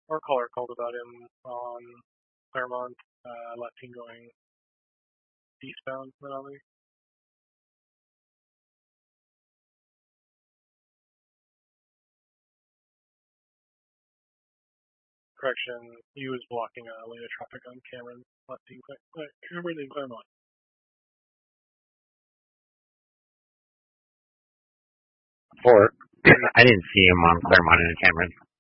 or caller called about him on Claremont, left team going eastbound, Manali. Correction, he was blocking a lane of traffic on Cameron, left team Cameron and Claremont. 4. I didn't see him on Claremont and Cameron.